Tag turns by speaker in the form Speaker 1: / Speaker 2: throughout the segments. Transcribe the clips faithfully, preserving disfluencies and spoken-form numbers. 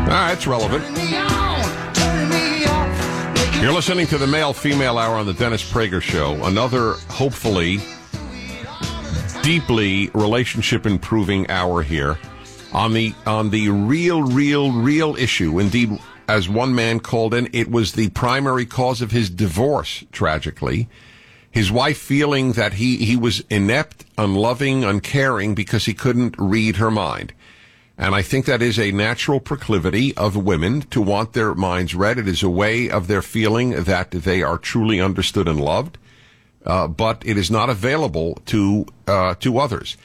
Speaker 1: Ah, it's relevant. You're listening to the Male-Female Hour on the Dennis Prager Show. Another, hopefully, deeply relationship-improving hour here on the on the real, real, real issue. Indeed, as one man called in, it was the primary cause of his divorce, tragically. His wife feeling that he, he was inept, unloving, uncaring because he couldn't read her mind. And I think that is a natural proclivity of women to want their minds read. It is a way of their feeling that they are truly understood and loved, uh, but it is not available to uh, to others.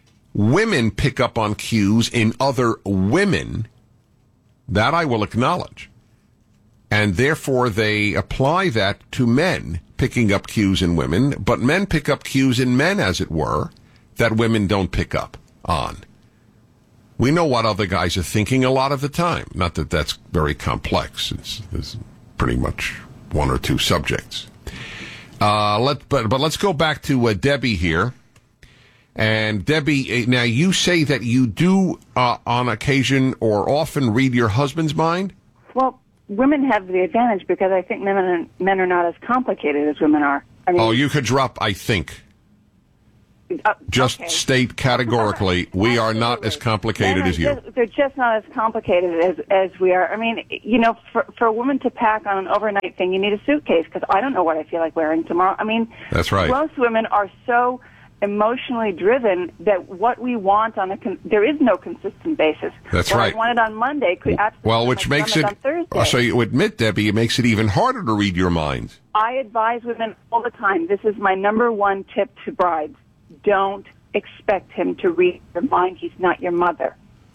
Speaker 1: Women pick up on cues in other women. That I will acknowledge. And therefore they apply that to men picking up cues in women, but men pick up cues in men, as it were, that women don't pick up on. We know what other guys are thinking a lot of the time. Not that that's very complex. It's, it's pretty much one or two subjects. Uh, let, but, but let's go back to uh, Debbie here. And Debbie, now you say that you do uh, on occasion or often read your husband's mind?
Speaker 2: Well, women have the advantage because I think men are, men are not as complicated as women are. I mean,
Speaker 1: oh, you could drop, I think.
Speaker 2: Uh,
Speaker 1: just
Speaker 2: okay.
Speaker 1: State categorically, we are not as complicated as you.
Speaker 2: Just, they're just not as complicated as as we are. I mean, you know, for for a woman to pack on an overnight thing, you need a suitcase because I don't know what I feel like wearing tomorrow. I mean,
Speaker 1: that's right.
Speaker 2: Most women are so emotionally driven that what we want on a con- there is no consistent basis.
Speaker 1: That's
Speaker 2: what
Speaker 1: right.
Speaker 2: I wanted on Monday could absolutely
Speaker 1: well, which makes it.
Speaker 2: On Thursday.
Speaker 1: So you admit, Debbie, it makes it even harder to read your mind.
Speaker 2: I advise women all the time. This is my number one tip to brides: don't expect him to read your mind. He's not your mother.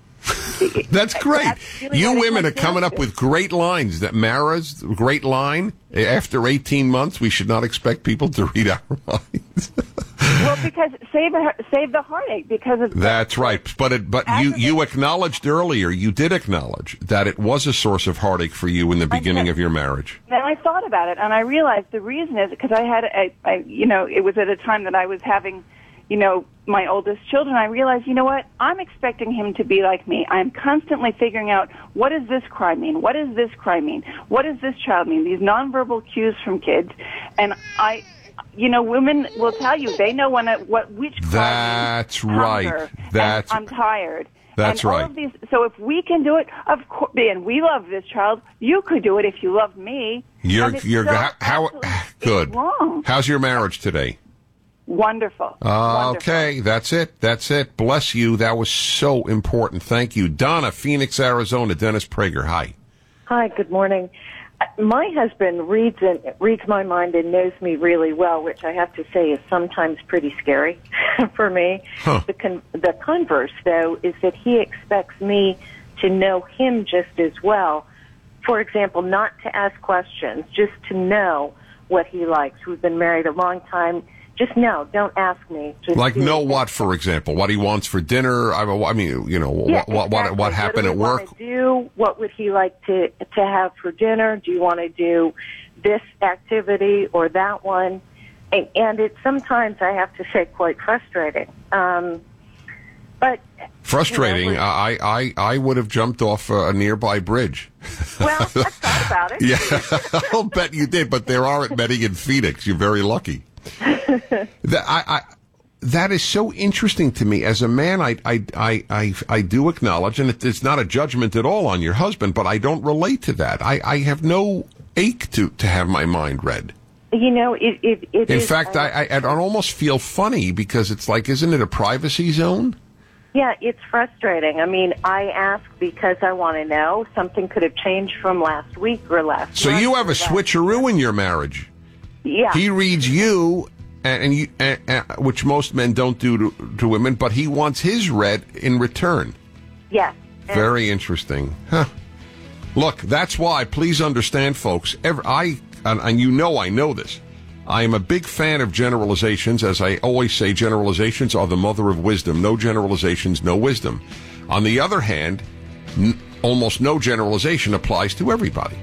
Speaker 1: That's great.
Speaker 2: That's really
Speaker 1: you women are
Speaker 2: down
Speaker 1: coming
Speaker 2: to.
Speaker 1: up with great lines. That Mara's great line. After eighteen months, we should not expect people to read our minds.
Speaker 2: Well, because save save the heartache because of
Speaker 1: that's right. But it, but you you acknowledged earlier. You did acknowledge that it was a source of heartache for you in the beginning of your marriage.
Speaker 2: And I thought about it, and I realized the reason is because I had a, a you know it was at a time that I was having. You know, my oldest children, I realized, you know what, I'm expecting him to be like me. I'm constantly figuring out, what does this cry mean? What does this cry mean? What does this child mean? These nonverbal cues from kids. And I, you know, women will tell you, they know when it, what, which cry
Speaker 1: That's
Speaker 2: means
Speaker 1: right.
Speaker 2: hunger,
Speaker 1: That's
Speaker 2: I'm tired.
Speaker 1: That's
Speaker 2: and all
Speaker 1: right.
Speaker 2: Of these, so if we can do it, of course, and we love this child, you could do it if you love me.
Speaker 1: You're, you're,
Speaker 2: so
Speaker 1: how, good.
Speaker 2: Wrong.
Speaker 1: How's your marriage today?
Speaker 2: Wonderful.
Speaker 1: Uh,
Speaker 2: Wonderful.
Speaker 1: Okay, that's it. That's it. Bless you. That was so important. Thank you. Donna, Phoenix, Arizona. Dennis Prager, hi.
Speaker 3: Hi, good morning. My husband reads and reads my mind and knows me really well, which I have to say is sometimes pretty scary for me.
Speaker 1: Huh.
Speaker 3: The, con- the converse, though, is that he expects me to know him just as well. For example, not to ask questions, just to know what he likes. We've been married a long time. Just know. Don't ask me. Just
Speaker 1: like know
Speaker 3: it.
Speaker 1: what, for example? What he wants for dinner? I, I mean, you know,
Speaker 3: yeah,
Speaker 1: what, what,
Speaker 3: exactly.
Speaker 1: what happened
Speaker 3: what
Speaker 1: at
Speaker 3: do
Speaker 1: work?
Speaker 3: Want to do? What would he like to to have for dinner? Do you want to do this activity or that one? And, and it's sometimes, I have to say, quite frustrating. Um, but
Speaker 1: Frustrating.
Speaker 3: You know,
Speaker 1: I, I, I would have jumped off a nearby bridge.
Speaker 3: Well, I thought about it.
Speaker 1: Yeah, I'll bet you did, but there aren't many in Phoenix. You're very lucky. that, I, I, that is so interesting to me. As a man, I, I, I, I, I do acknowledge, and it, it's not a judgment at all on your husband, but I don't relate to that. I, I have no ache to, to have my mind read.
Speaker 3: You know, it, it, it
Speaker 1: In
Speaker 3: is,
Speaker 1: fact, I, I, I almost feel funny because it's like, isn't it a privacy zone?
Speaker 3: Yeah, it's frustrating. I mean, I ask because I want to know. Something could have changed from last week or last
Speaker 1: So
Speaker 3: month
Speaker 1: you have a
Speaker 3: or last-
Speaker 1: switcheroo in your marriage.
Speaker 3: Yeah.
Speaker 1: He reads you, and, and you, and, and, which most men don't do to, to women, but he wants his read in return.
Speaker 3: Yes.
Speaker 1: Very interesting. Huh. Look, that's why, please understand, folks, every, I, and, and you know I know this, I am a big fan of generalizations. As I always say, generalizations are the mother of wisdom. No generalizations, no wisdom. On the other hand, n- almost no generalization applies to everybody.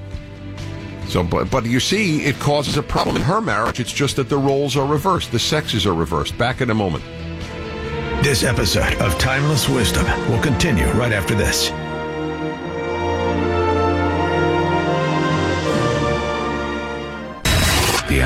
Speaker 1: So, but, but you see, it causes a problem in her marriage. It's just that the roles are reversed. The sexes are reversed. Back in a moment.
Speaker 4: This episode of Timeless Wisdom will continue right after this.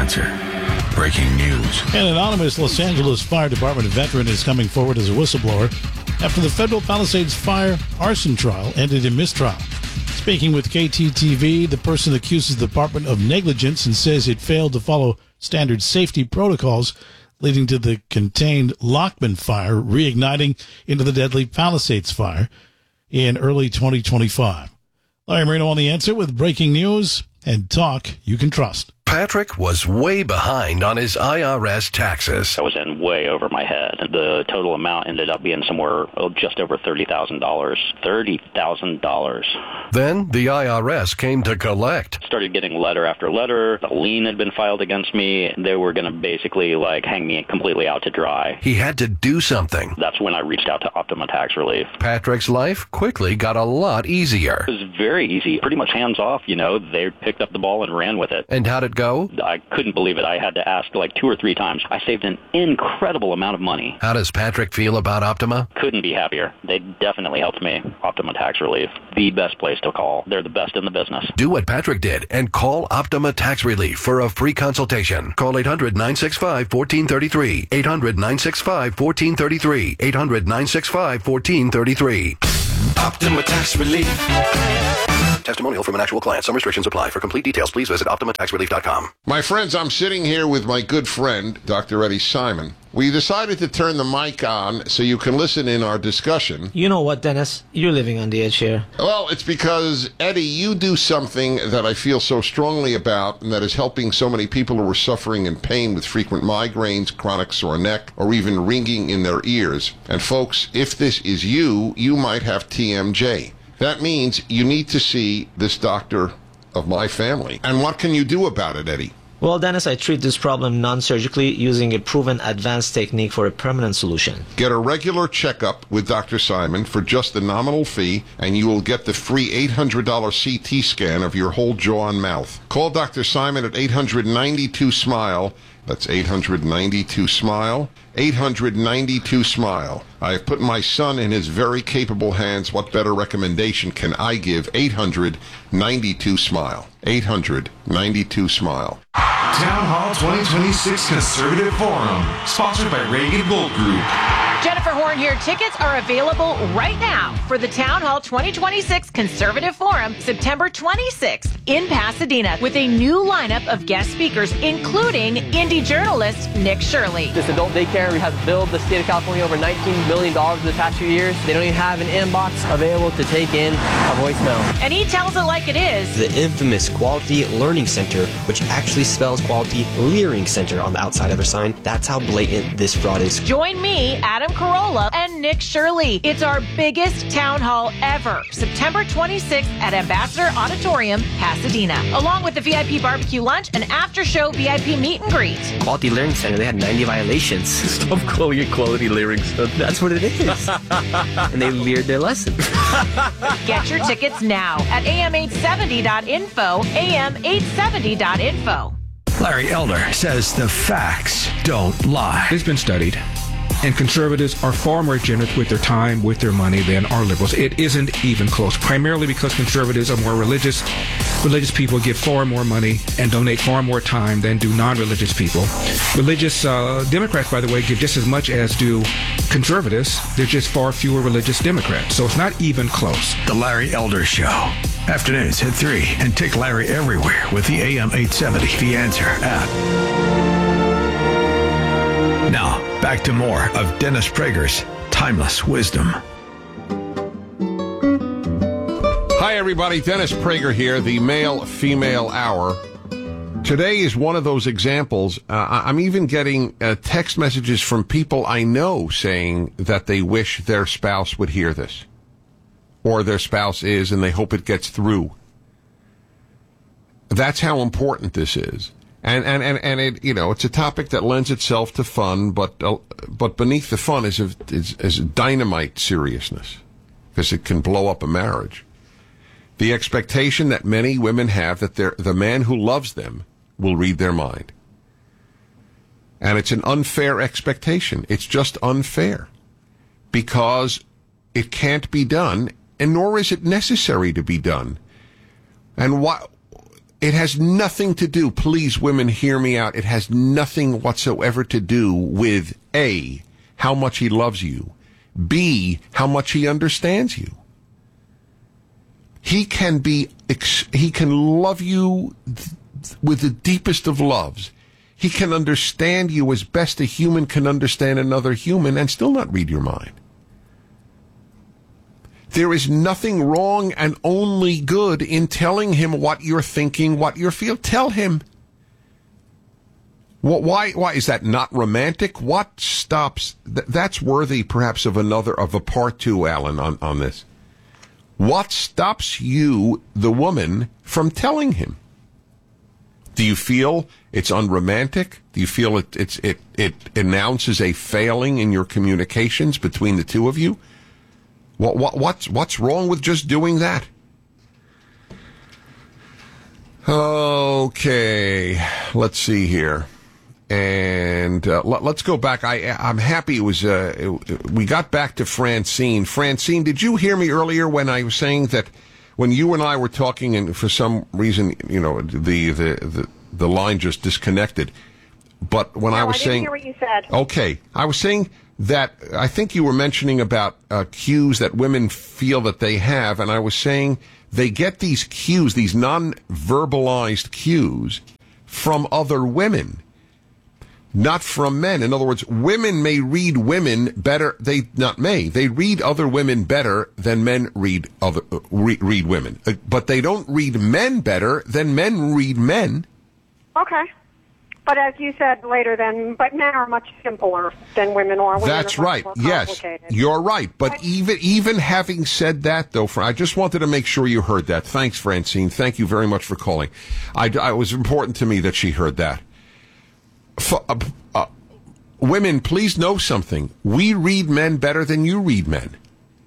Speaker 4: Answer. Breaking news.
Speaker 5: An anonymous Los Angeles Fire Department veteran is coming forward as a whistleblower after the federal Palisades fire arson trial ended in mistrial. Speaking with K T T V, the person accuses the department of negligence and says it failed to follow standard safety protocols, leading to the contained Lockman fire reigniting into the deadly Palisades fire in early twenty twenty-five. Larry Marino on The Answer with breaking news and talk you can trust.
Speaker 4: Patrick was way behind on his I R S taxes.
Speaker 6: I was in way over my head. The total amount ended up being somewhere oh, just over thirty thousand dollars. thirty thousand dollars.
Speaker 4: Then the I R S came to collect.
Speaker 6: Started getting letter after letter. The lien had been filed against me. They were going to basically like hang me completely out to dry.
Speaker 4: He had to do something.
Speaker 6: That's when I reached out to Optima Tax Relief.
Speaker 4: Patrick's life quickly got a lot easier.
Speaker 6: It was very easy. Pretty much hands off, you know. They picked up the ball and ran with it.
Speaker 4: And how'd it go?
Speaker 6: I couldn't believe it. I had to ask like two or three times. I saved an incredible amount of money.
Speaker 4: How does Patrick feel about Optima?
Speaker 6: Couldn't be happier. They definitely helped me. Optima Tax Relief, the best place to call. They're the best in the business.
Speaker 4: Do what Patrick did and call Optima Tax Relief for a free consultation. Call eight hundred, nine six five, one four three three. eight hundred, nine six five, one four three three. eight hundred, nine six five, one four three three. Optima Tax Relief. Testimonial from an actual client. Some restrictions apply. For complete details, please visit optima tax relief dot com.
Speaker 1: My friends, I'm sitting here with my good friend, Doctor Eddie Simon. We decided to turn the mic on so you can listen in our discussion.
Speaker 7: You know what, Dennis? You're living on the edge here.
Speaker 1: Well, it's because, Eddie, you do something that I feel so strongly about and that is helping so many people who are suffering in pain with frequent migraines, chronic sore neck, or even ringing in their ears. And folks, if this is you, you might have T M J. That means you need to see this doctor of my family. And what can you do about it, Eddie?
Speaker 7: Well, Dennis, I treat this problem non-surgically using a proven advanced technique for a permanent solution.
Speaker 1: Get a regular checkup with Doctor Simon for just a nominal fee, and you will get the free eight hundred dollars C T scan of your whole jaw and mouth. Call Doctor Simon at eight hundred, ninety-two, SMILE. That's eight hundred, ninety-two, SMILE. eight hundred, ninety-two, SMILE. I have put my son in his very capable hands. What better recommendation can I give? eight hundred, ninety-two, SMILE. eight hundred, ninety-two, SMILE.
Speaker 8: Town Hall twenty twenty-six Conservative Forum, sponsored by Reagan Gold Group.
Speaker 9: Jennifer Horn here. Tickets are available right now for the Town Hall twenty twenty-six Conservative Forum, September twenty-sixth in Pasadena, with a new lineup of guest speakers, including indie journalist Nick Shirley.
Speaker 10: This adult daycare has billed the state of California over nineteen million dollars in the past few years. They don't even have an inbox available to take in a voicemail.
Speaker 9: And he tells it like it is.
Speaker 11: The infamous Quality Learning Center, which actually spells Quality Leering Center on the outside of their sign. That's how blatant this fraud is.
Speaker 9: Join me, Adam Carolla, and Nick Shirley. It's our biggest town hall ever, September twenty-sixth at Ambassador Auditorium, Pasadena, along with the V I P barbecue lunch and after-show V I P meet and greet.
Speaker 11: Quality Learning Center, they had ninety violations.
Speaker 10: Stop calling it Quality Leering Center.
Speaker 11: That's what it is. And they leered their lesson.
Speaker 9: Get your tickets now at A M eight seventy dot info, A M eight seventy dot info.
Speaker 4: Larry Elder says the facts don't lie.
Speaker 12: It's been studied. And conservatives are far more generous with their time, with their money than are liberals. It isn't even close, primarily because conservatives are more religious. Religious people give far more money and donate far more time than do non-religious people. Religious uh, Democrats, by the way, give just as much as do conservatives. There's just far fewer religious Democrats. So it's not even close.
Speaker 4: The Larry Elder Show. Afternoons at three. And take Larry everywhere with the A M eight seventy The Answer app. Now, back to more of Dennis Prager's Timeless Wisdom.
Speaker 1: Hi, everybody. Dennis Prager here, the male-female hour. Today is one of those examples. Uh, I'm even getting uh, text messages from people I know saying that they wish their spouse would hear this. Or their spouse is, and they hope it gets through. That's how important this is. And, and, and, and it, you know, it's a topic that lends itself to fun, but, uh, but beneath the fun is, a, is, is dynamite seriousness, because it can blow up a marriage. The expectation that many women have that the man who loves them will read their mind. And it's an unfair expectation. It's just unfair, because it can't be done, and nor is it necessary to be done. And why? It has nothing to do, please, women, hear me out. It has nothing whatsoever to do with A, how much he loves you, B, how much he understands you. He can be, he can love you with the deepest of loves. He can understand you as best a human can understand another human and still not read your mind. There is nothing wrong and only good in telling him what you're thinking, what you feel. Tell him. What, why, why is that not romantic? What stops? Th- that's worthy, perhaps, of another, of a part two, Alan, on, on this. What stops you, the woman, from telling him? Do you feel it's unromantic? Do you feel it, it's, it, it announces a failing in your communications between the two of you? What, what, what's, what's wrong with just doing that? Okay, let's see here. And uh, let, let's go back. I, I'm happy it was, uh, it, we got back to Francine. Francine, did you hear me earlier when I was saying that when you and I were talking and for some reason, you know, the, the, the, the line just disconnected. But when
Speaker 13: no,
Speaker 1: I was
Speaker 13: I didn't
Speaker 1: saying,
Speaker 13: hear what you said.
Speaker 1: Okay, I was saying that I think you were mentioning about uh, cues that women feel that they have, and I was saying they get these cues, these non-verbalized cues, from other women, not from men. In other words, women may read women better. They not may. They read other women better than men read other uh, re- read women, uh, but they don't read men better than men read men.
Speaker 13: Okay. But as you said later, then, but men are much simpler than women are. Women
Speaker 1: That's
Speaker 13: are much
Speaker 1: right.
Speaker 13: more
Speaker 1: Yes,
Speaker 13: complicated.
Speaker 1: you're right. But, but even even having said that, though, I just wanted to make sure you heard that. Thanks, Francine. Thank you very much for calling. I, I, it was important to me that she heard that. For, uh, uh, women, please know something. We read men better than you read men.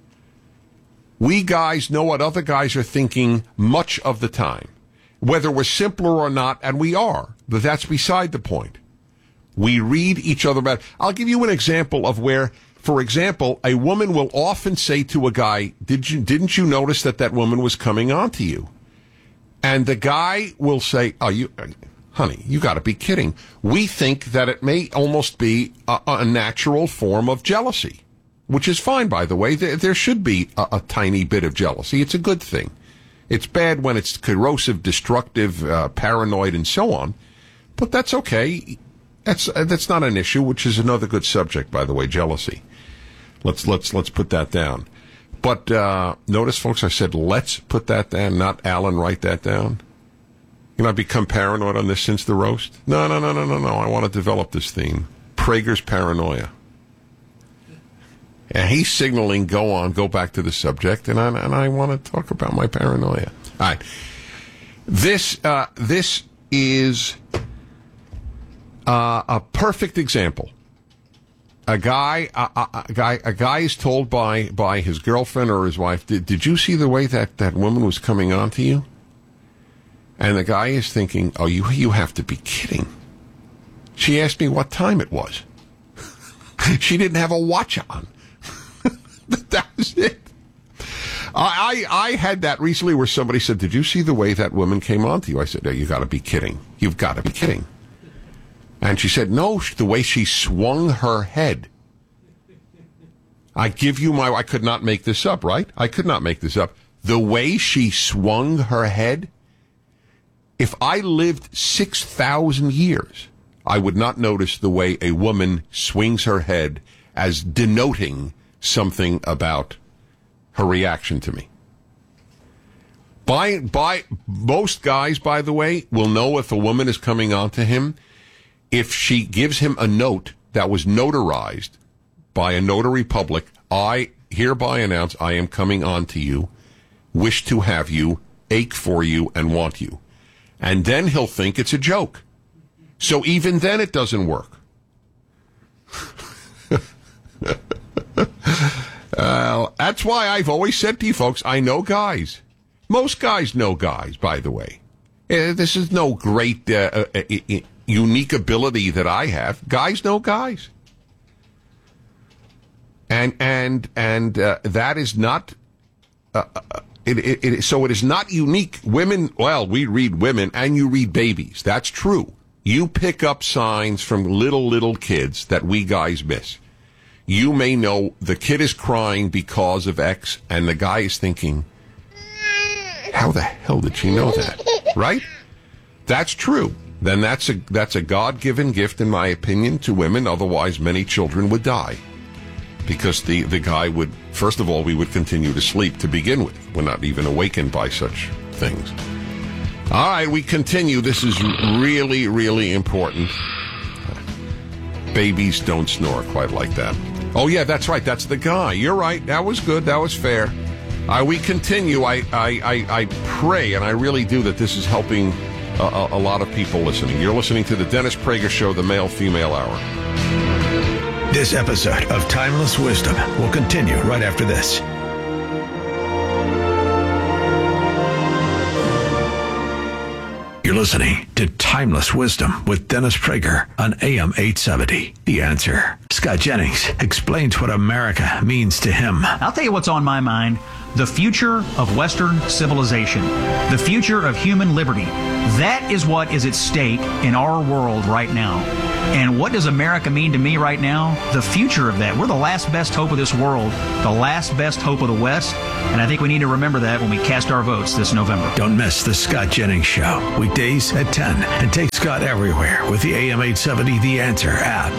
Speaker 1: We guys know what other guys are thinking much of the time. Whether we're simpler or not, and we are, but that's beside the point. We read each other better. I'll give you an example of where, for example, a woman will often say to a guy, Did you, didn't you notice that that woman was coming on to you? And the guy will say, oh, you, honey, you gotta be kidding. We think that it may almost be a, a natural form of jealousy, which is fine, by the way. There, there should be a, a tiny bit of jealousy. It's a good thing. It's bad when it's corrosive, destructive, uh, paranoid, and so on. But that's okay. That's uh, that's not an issue, which is another good subject, by the way, jealousy. Let's let's let's put that down. But uh, notice, folks, I said let's put that down, not Alan, write that down. You know, I've become paranoid on this since the roast. No, no, no, no, no, no. I want to develop this theme. Prager's paranoia. And he's signaling, go on, go back to the subject, and I, and I want to talk about my paranoia. All right. This, uh, this is uh, a perfect example. A guy, a, a, a guy, a guy is told by, by his girlfriend or his wife, did, did you see the way that, that woman was coming on to you? And the guy is thinking, oh, you, you have to be kidding. She asked me what time it was. She didn't have a watch on. That was it. I, I I had that recently where somebody said, did you see the way that woman came on to you? I said, no, you got to be kidding. You've got to be kidding. And she said, no, the way she swung her head. I give you my, I could not make this up, right? I could not make this up. The way she swung her head, if I lived six thousand years, I would not notice the way a woman swings her head as denoting something about her reaction to me. By, by, most guys, by the way, will know if a woman is coming on to him if she gives him a note that was notarized by a notary public. I hereby announce I am coming on to you, wish to have you, ache for you, and want you. And then he'll think it's a joke. So even then it doesn't work. uh, that's why I've always said to you folks, I know guys. Most guys know guys, by the way. Uh, this is no great, uh, uh, uh, unique ability that I have. Guys know guys. And, and, and, uh, that is not, uh, uh, It, it, it, so it is not unique. Women, well, we read women and you read babies. That's true. You pick up signs from little, little kids that we guys miss. You may know the kid is crying because of X, and the guy is thinking, how the hell did she know that? Right? That's true. Then that's a that's a God-given gift, in my opinion, to women. Otherwise, many children would die. Because the, the guy would, first of all, we would continue to sleep to begin with. We're not even awakened by such things. All right, we continue. This is really, really important. Babies don't snore quite like that. Oh, yeah, that's right. That's the guy. You're right. That was good. That was fair. Uh, we continue. I, I, I, I pray, and I really do, that this is helping a, a, a lot of people listening. You're listening to the Dennis Prager Show, the Male-Female Hour.
Speaker 14: This episode of Timeless Wisdom will continue right after this. You're listening to Timeless Wisdom with Dennis Prager on A M eight seventy. The Answer. Scott Jennings explains what America means to him.
Speaker 15: I'll tell you what's on my mind. The future of Western civilization. The future of human liberty. That is what is at stake in our world right now. And what does America mean to me right now? The future of that. We're the last best hope of this world, the last best hope of the West, and I think we need to remember that when we cast our votes this November.
Speaker 14: Don't miss the Scott Jennings Show, weekdays at ten, and take Scott everywhere with the A M eight seventy The Answer app.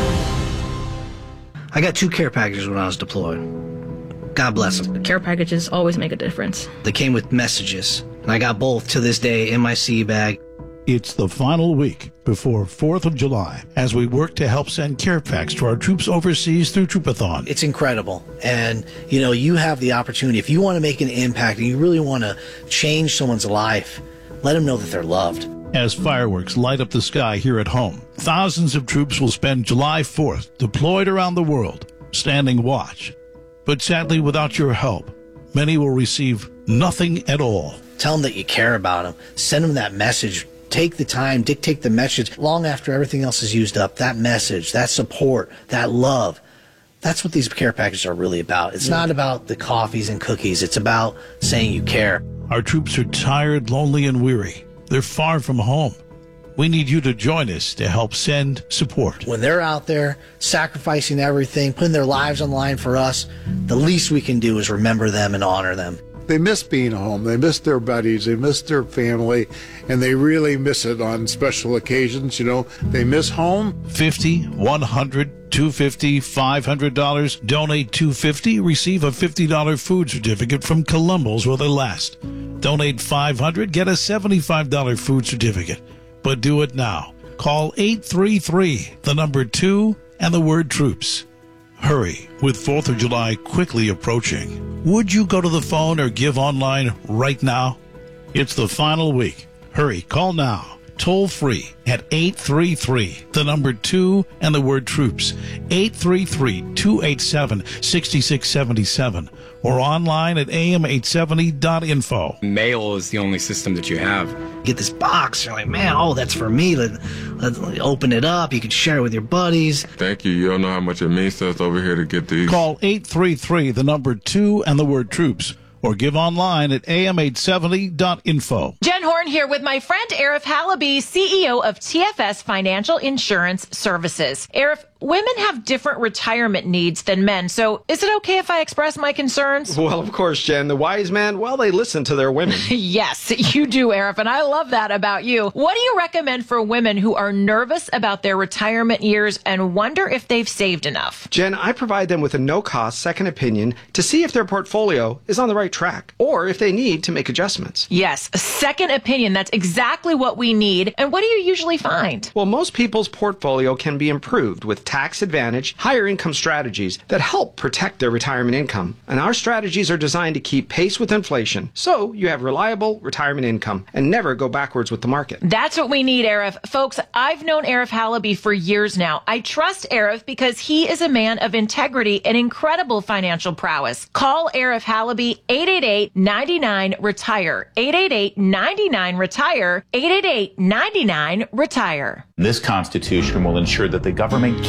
Speaker 16: I got two care packages when I was deployed. God bless them.
Speaker 17: Care packages always make a difference.
Speaker 16: They came with messages, and I got both to this day in my sea bag.
Speaker 5: It's the final week before fourth of July as we work to help send care packs to our troops overseas through Troopathon.
Speaker 16: It's incredible. And, you know, you have the opportunity. If you want to make an impact and you really want to change someone's life, let them know that they're loved.
Speaker 5: As fireworks light up the sky here at home, thousands of troops will spend July fourth deployed around the world, standing watch. But sadly, without your help, many will receive nothing at all.
Speaker 16: Tell them that you care about them. Send them that message. Take the time, dictate the message long after everything else is used up. That message, that support, that love. That's what these care packages are really about. It's not about the coffees and cookies. It's about saying you care.
Speaker 5: Our troops are tired, lonely, and weary. They're far from home. We need you to join us to help send support.
Speaker 16: When they're out there sacrificing everything, putting their lives on the line for us, the least we can do is remember them and honor them.
Speaker 18: They miss being home. They miss their buddies. They miss their family, and they really miss it on special occasions. You know, they miss home.
Speaker 5: fifty, one hundred, two hundred fifty dollars, five hundred dollars. Donate two hundred fifty dollars. Receive a fifty dollars food certificate from Columbo's while they last. Donate five hundred dollars. Get a seventy-five dollars food certificate. But do it now. Call eight three three, the number two, and the word troops. Hurry, with fourth of July quickly approaching. Would you go to the phone or give online right now? It's the final week. Hurry, call now. Toll free at eight three three, the number two, and the word troops. eight three three, two eight seven, six six seven seven. Or online at A M eight seventy dot info.
Speaker 19: Mail is the only system that you have.
Speaker 16: Get this box. You're like, man, oh, that's for me. Let, let, let open it up. You can share it with your buddies.
Speaker 20: Thank you. You don't know how much it means to us over here to get these.
Speaker 5: Call eight three three, the number two, and the word troops. Or give online at A M eight seventy dot info.
Speaker 9: Jen Horn here with my friend Arif Halaby, C E O of T F S Financial Insurance Services. Arif, women have different retirement needs than men, so is it okay if I express my concerns?
Speaker 21: Well, of course, Jen. The wise men, well, they listen to their women.
Speaker 9: Yes, you do, Arif, and I love that about you. What do you recommend for women who are nervous about their retirement years and wonder if they've saved enough?
Speaker 21: Jen, I provide them with a no-cost second opinion to see if their portfolio is on the right track or if they need to make adjustments.
Speaker 9: Yes, a second opinion. That's exactly what we need. And what do you usually find?
Speaker 21: Well, most people's portfolio can be improved with tax advantage, higher income strategies that help protect their retirement income. And our strategies are designed to keep pace with inflation, so you have reliable retirement income and never go backwards with the market.
Speaker 9: That's what we need, Arif. Folks, I've known Arif Halaby for years now. I trust Arif because he is a man of integrity and incredible financial prowess. Call Arif Halaby, eight eight eight, nine nine, retire. eight eight eight, nine nine, retire. eight eight eight, nine nine, retire.
Speaker 22: This Constitution will ensure that the government can't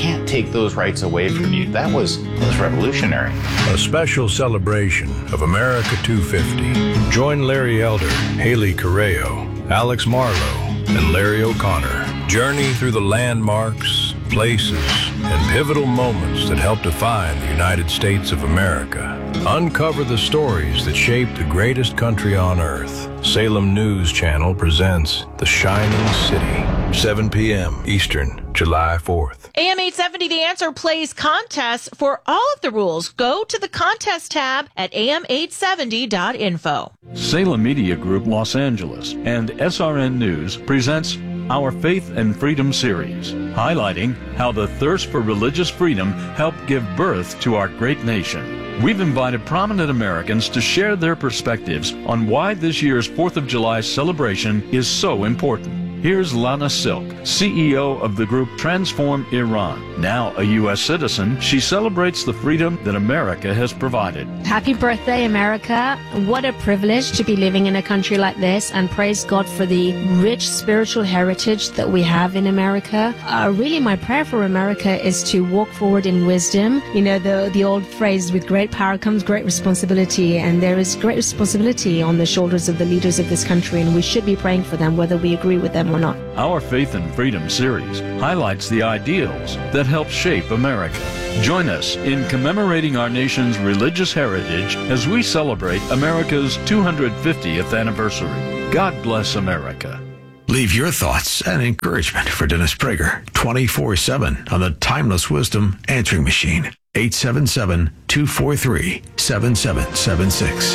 Speaker 2: can't take those rights away from you. That was, that was revolutionary.
Speaker 22: A special celebration of America two fifty. Join Larry Elder, Haley Correo, Alex Marlowe, and Larry O'Connor. Journey through the landmarks, places, and pivotal moments that help define the United States of America. Uncover the stories that shaped the greatest country on earth. Salem News Channel presents The Shining City, seven p.m. Eastern, July fourth.
Speaker 9: A M eight seventy The Answer plays contests for all of the rules. Go to the contest tab at A M eight seventy dot info.
Speaker 23: Salem Media Group Los Angeles and S R N News presents our Faith and Freedom series, highlighting how the thirst for religious freedom helped give birth to our great nation. We've invited prominent Americans to share their perspectives on why this year's fourth of July celebration is so important. Here's Lana Silk, C E O of the group Transform Iran. Now a U S citizen, she celebrates the freedom that America has provided.
Speaker 24: Happy birthday, America. What a privilege to be living in a country like this, and praise God for the rich spiritual heritage that we have in America. Uh, really, my prayer for America is to walk forward in wisdom. You know, the, the old phrase, with great power comes great responsibility, and there is great responsibility on the shoulders of the leaders of this country, and we should be praying for them, whether we agree with them or not.
Speaker 23: Our Faith and Freedom series highlights the ideals that help shape America. Join us in commemorating our nation's religious heritage as we celebrate America's two hundred fiftieth anniversary. God bless America.
Speaker 14: Leave your thoughts and encouragement for Dennis Prager twenty-four seven on the Timeless Wisdom Answering Machine. eight seven seven, two four three, seven seven seven six.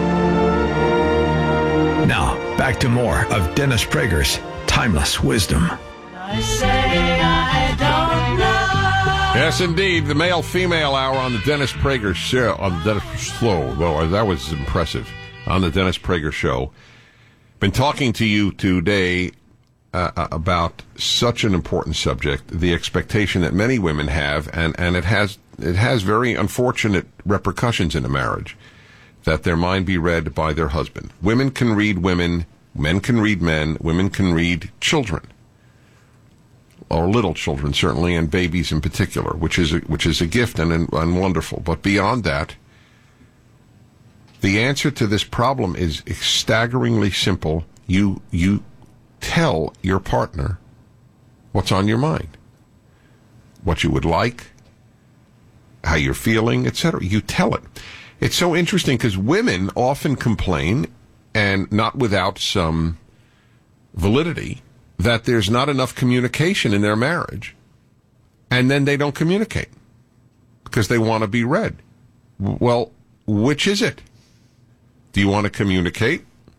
Speaker 14: Now, back to more of Dennis Prager's Timeless Wisdom.
Speaker 25: I say I don't know.
Speaker 1: Yes, indeed. The male-female hour on the Dennis Prager show. On the Dennis Slow, though, that was impressive. On the Dennis Prager show. Been talking to you today uh, about such an important subject, the expectation that many women have, and, and it has it has very unfortunate repercussions in a marriage, that their mind be read by their husband. Women can read women. Men can read men, women can read children, or little children certainly, and babies in particular, which is a, which is a gift and, and wonderful. But beyond that, the answer to this problem is staggeringly simple. You you tell your partner what's on your mind, what you would like, how you're feeling, et cetera. You tell it. It's so interesting because women often complain, and not without some validity, that there's not enough communication in their marriage. And then they don't communicate because they want to be read. Well, which is it? Do you want to communicate?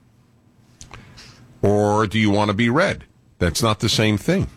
Speaker 1: Or do you want to be read? That's not the same thing.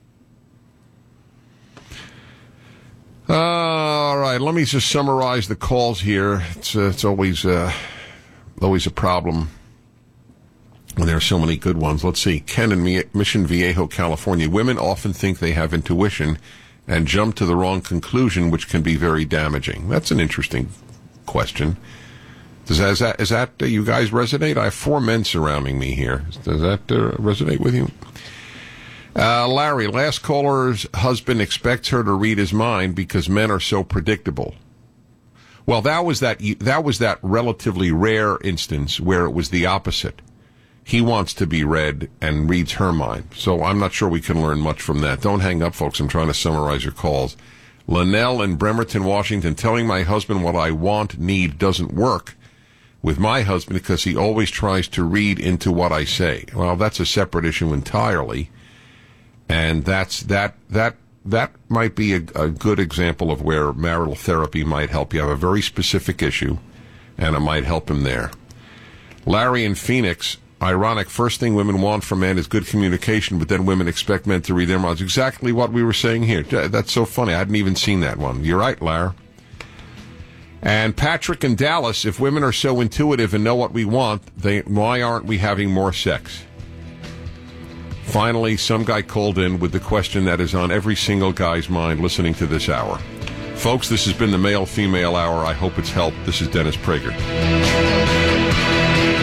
Speaker 1: Uh, all right, let me just summarize the calls here. It's, uh, it's always, uh, always a problem when there are so many good ones. Let's see. Ken in Mission Viejo, California. Women often think they have intuition and jump to the wrong conclusion, which can be very damaging. That's an interesting question. Does that, is that, is that uh, you guys resonate? I have four men surrounding me here. Does that uh, resonate with you? Uh, Larry, last caller's husband expects her to read his mind because men are so predictable. Well, that was that, that was that relatively rare instance where it was the opposite. He wants to be read and reads her mind. So I'm not sure we can learn much from that. Don't hang up, folks. I'm trying to summarize your calls. Linnell in Bremerton, Washington. Telling my husband what I want, need, doesn't work with my husband because he always tries to read into what I say. Well, that's a separate issue entirely. And that's that that that might be a, a good example of where marital therapy might help. You have a very specific issue, and it might help him there. Larry in Phoenix. Ironic, first thing women want from men is good communication, but then women expect men to read their minds. Exactly what we were saying here. That's so funny. I hadn't even seen that one. You're right, Larry. And Patrick in Dallas, if women are so intuitive and know what we want, they, why aren't we having more sex? Finally, some guy called in with the question that is on every single guy's mind listening to this hour. Folks, this has been the Male-Female Hour. I hope it's helped. This is Dennis Prager.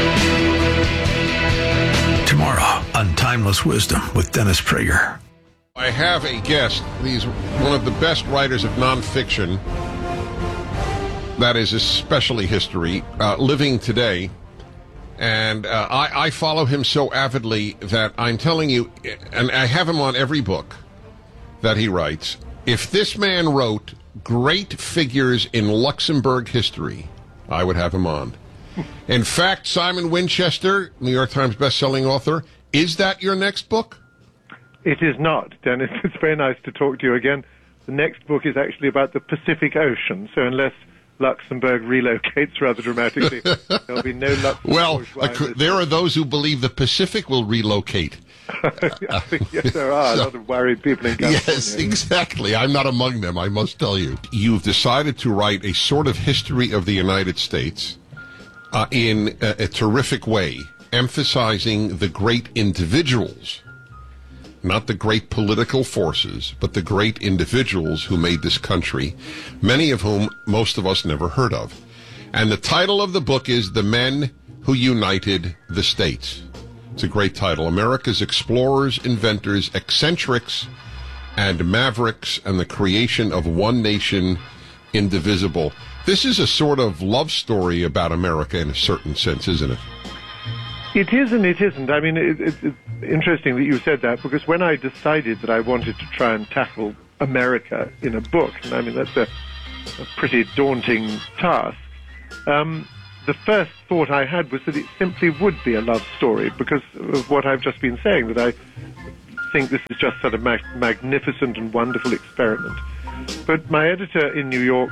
Speaker 14: Tomorrow on Timeless Wisdom with Dennis Prager.
Speaker 1: I have a guest. He's one of the best writers of nonfiction, that is especially history, uh, living today. And uh, I, I follow him so avidly that I'm telling you, and I have him on every book that he writes, if this man wrote great figures in Luxembourg history, I would have him on. In fact, Simon Winchester, New York Times bestselling author, is that your next book?
Speaker 3: It is not, Dennis. It's very nice to talk to you again. The next book is actually about the Pacific Ocean, so unless Luxembourg relocates rather dramatically, there'll be no Luxembourg.
Speaker 1: Well, uh, there are those who believe the Pacific will relocate.
Speaker 3: I think, yes, there are so, a lot of worried people in California.
Speaker 1: Yes, exactly. I'm not among them, I must tell you. You've decided to write a sort of history of the United States uh, in a, a terrific way, emphasizing the great individuals, not the great political forces, but the great individuals who made this country, many of whom most of us never heard of. And the title of the book is The Men Who United the States. It's a great title. America's Explorers, Inventors, Eccentrics, and Mavericks, and the Creation of One Nation Indivisible. This is a sort of love story about America in a certain sense, isn't it?
Speaker 3: It is and it isn't. I mean, it, it, it's interesting that you said that, because when I decided that I wanted to try and tackle America in a book, and I mean, that's a, a pretty daunting task, um, the first thought I had was that it simply would be a love story, because of what I've just been saying, that I think this is just sort of mag- magnificent and wonderful experiment. But my editor in New York,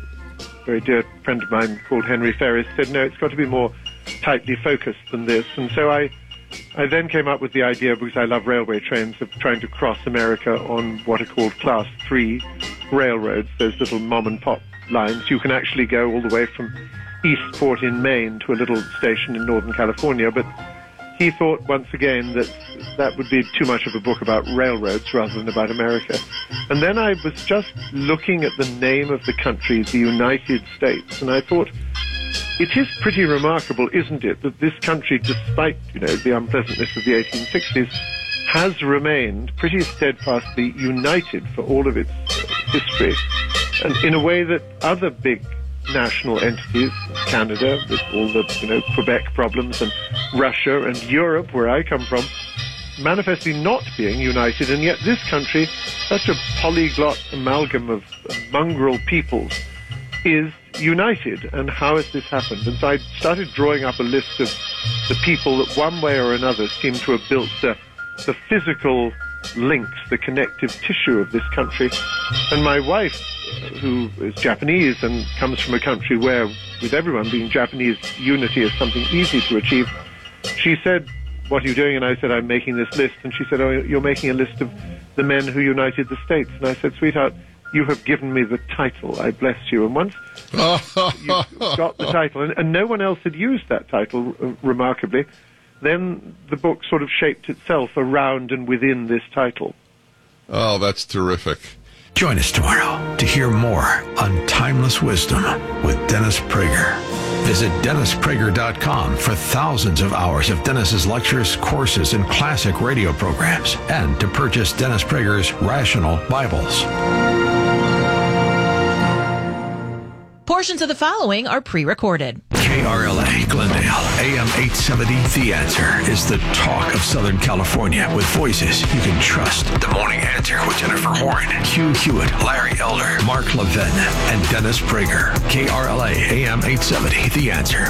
Speaker 3: a very dear friend of mine called Henry Ferris, said, no, it's got to be more tightly focused than this. And so I I then came up with the idea, because I love railway trains, of trying to cross America on what are called class three railroads, those little mom and pop lines. You can actually go all the way from Eastport in Maine to a little station in Northern California, but he thought once again that that would be too much of a book about railroads rather than about America. And then I was just looking at the name of the country, the United States, and I thought, it is pretty remarkable, isn't it, that this country, despite, you know, the unpleasantness of the eighteen sixties, has remained pretty steadfastly united for all of its uh, history, and in a way that other big national entities, Canada with all the, you know, Quebec problems, and Russia and Europe, where I come from, manifestly not being united, and yet this country, such a polyglot amalgam of mongrel peoples, is united. And how has this happened? And so I started drawing up a list of the people that one way or another seem to have built the, the physical links, the connective tissue of this country. And my wife, who is Japanese and comes from a country where, with everyone being Japanese, unity is something easy to achieve, she said, what are you doing? And I said, I'm making this list. And she said, oh, you're making a list of the men who united the states. And I said, sweetheart, you have given me the title. I bless you. And once you got the title, and, and no one else had used that title, uh, remarkably, then the book sort of shaped itself around and within this title.
Speaker 1: Oh, that's terrific.
Speaker 14: Join us tomorrow to hear more on Timeless Wisdom with Dennis Prager. Visit dennis prager dot com for thousands of hours of Dennis's lectures, courses, and classic radio programs, and to purchase Dennis Prager's Rational Bibles.
Speaker 9: Portions of the following are pre-recorded.
Speaker 14: K R L A Glendale, A M eight seventy. The Answer is the talk of Southern California with voices you can trust. The Morning Answer with Jennifer Horn, Hugh Hewitt, Larry Elder, Mark Levin, and Dennis Prager. K R L A, A M eight seventy. The Answer.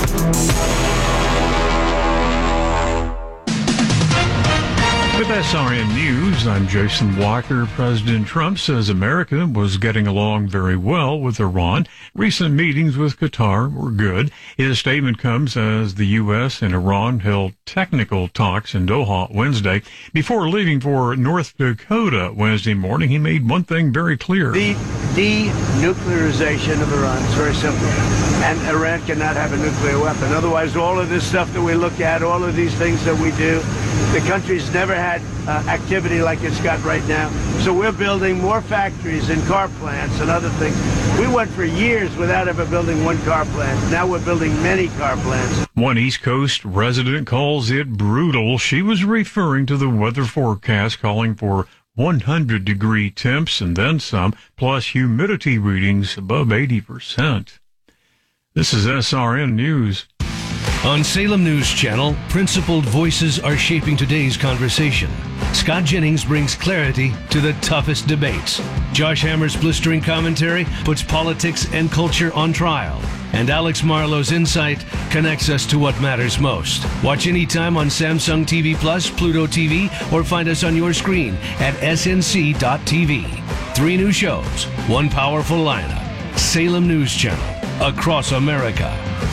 Speaker 6: With S R N News, I'm Jason Walker. President Trump says America was getting along very well with Iran. Recent meetings with Qatar were good. His statement comes as the U S and Iran held technical talks in Doha Wednesday. Before leaving for North Dakota Wednesday morning, he made one thing very clear.
Speaker 7: The denuclearization of Iran is very simple. And Iran cannot have a nuclear weapon. Otherwise, all of this stuff that we look at, all of these things that we do, the country's never had uh, activity like it's got right now. So we're building more factories and car plants and other things. We went for years without ever building one car plant. Now we're building many car plants.
Speaker 6: One East Coast resident calls it brutal. She was referring to the weather forecast calling for one hundred degree temps and then some, plus humidity readings above eighty percent. This is S R N News.
Speaker 4: On Salem News Channel, principled voices are shaping today's conversation. Scott Jennings brings clarity to the toughest debates. Josh Hammer's blistering commentary puts politics and culture on trial. And Alex Marlowe's insight connects us to what matters most. Watch anytime on Samsung T V Plus, Pluto T V, or find us on your screen at S N C dot T V. Three new shows, one powerful lineup. Salem News Channel, across America.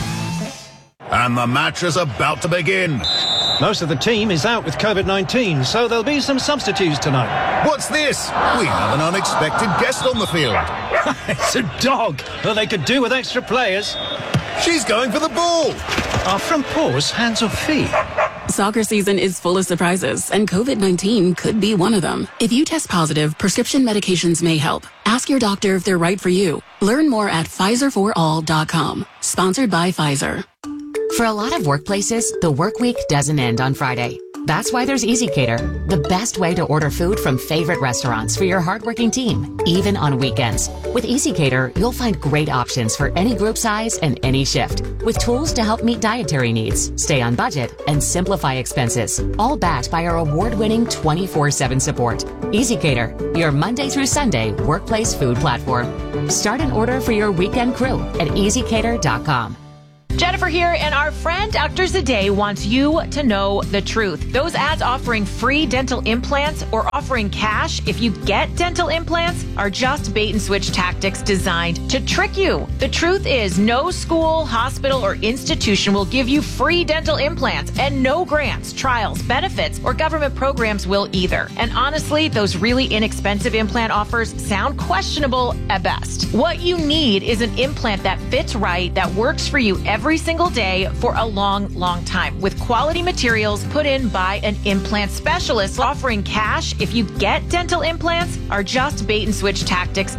Speaker 8: And the match is about to begin.
Speaker 10: Most of the team is out with COVID nineteen, so there'll be some substitutes tonight.
Speaker 8: What's this? We have an unexpected guest on the field.
Speaker 10: It's a dog. Well, they could do with extra players.
Speaker 8: She's going for the ball.
Speaker 10: Are front paws hands or feet?
Speaker 11: Soccer season is full of surprises, and COVID nineteen could be one of them. If you test positive, prescription medications may help. Ask your doctor if they're right for you. Learn more at Pfizer for all dot com. Sponsored by Pfizer.
Speaker 12: For a lot of workplaces, the work week doesn't end on Friday. That's why there's EasyCater, the best way to order food from favorite restaurants for your hardworking team, even on weekends. With EasyCater, you'll find great options for any group size and any shift, with tools to help meet dietary needs, stay on budget, and simplify expenses, all backed by our award-winning twenty-four seven support. EasyCater, your Monday through Sunday workplace food platform. Start an order for your weekend crew at easy cater dot com.
Speaker 9: Jennifer here, and our friend Doctor Zade wants you to know the truth. Those ads offering free dental implants or offering cash if you get dental implants are just bait and switch tactics designed to trick you. The truth is, no school, hospital, or institution will give you free dental implants, and no grants, trials, benefits, or government programs will either. And honestly, those really inexpensive implant offers sound questionable at best. What you need is an implant that fits right, that works for you every Every single day for a long, long time, with quality materials put in by an implant specialist. Offering cash if you get dental implants are just bait and switch tactics